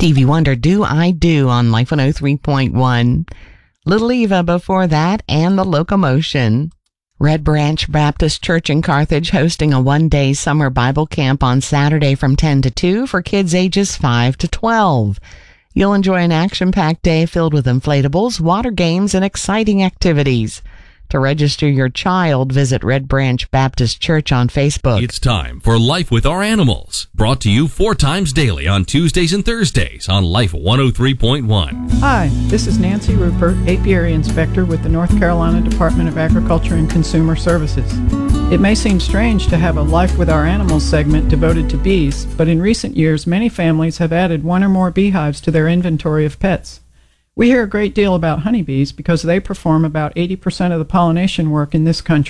Stevie Wonder, Do I Do on Life 103.1. Little Eva before that, and The Locomotion. Red Branch Baptist Church in Carthage hosting a one-day summer Bible camp on Saturday from 10 to 2 for kids ages 5 to 12. You'll enjoy an action-packed day filled with inflatables, water games, and exciting activities. To register your child, visit Red Branch Baptist Church on Facebook. It's time for Life with Our Animals, brought to you 4 times daily on Tuesdays and Thursdays on Life 103.1. Hi, this is Nancy Rupert, Apiary Inspector with the North Carolina Department of Agriculture and Consumer Services. It may seem strange to have a Life with Our Animals segment devoted to bees, but in recent years, many families have added 1 or more beehives to their inventory of pets. We hear a great deal about honeybees because they perform about 80% of the pollination work in this country.